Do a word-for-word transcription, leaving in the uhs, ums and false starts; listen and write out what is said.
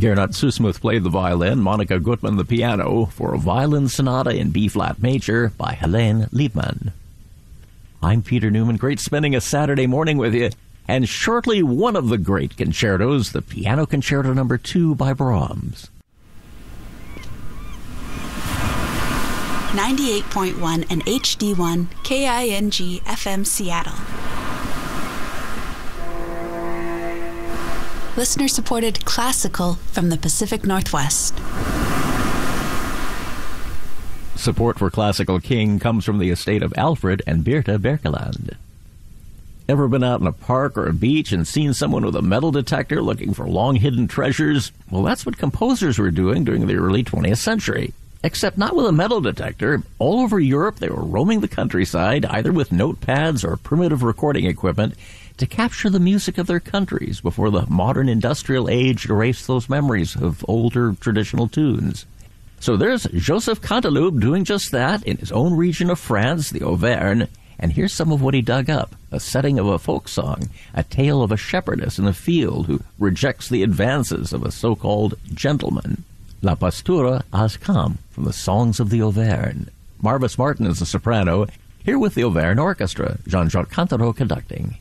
Gernot Susmuth played the violin, Monica Gutmann the piano, for a violin sonata in B-flat major by Helene Liebmann. I'm Peter Newman. Great spending a Saturday morning with you. And shortly, one of the great concertos, the Piano Concerto Number Two by Brahms. ninety-eight point one and H D one K I N G F M Seattle. Listener-supported classical from the Pacific Northwest. Support for Classical King comes from the estate of Alfred and Birte Birkeland. Ever been out in a park or a beach and seen someone with a metal detector looking for long-hidden treasures? Well, that's what composers were doing during the early twentieth century. Except not with a metal detector. All over Europe, they were roaming the countryside, either with notepads or primitive recording equipment, to capture the music of their countries before the modern industrial age erased those memories of older traditional tunes. So there's Joseph Canteloube doing just that in his own region of France, the Auvergne, and here's some of what he dug up, a setting of a folk song, a tale of a shepherdess in a field who rejects the advances of a so-called gentleman. La Pastura has come from the Songs of the Auvergne. Marvis Martin is a soprano, here with the Auvergne Orchestra, Jean-Jacques Cantereau conducting.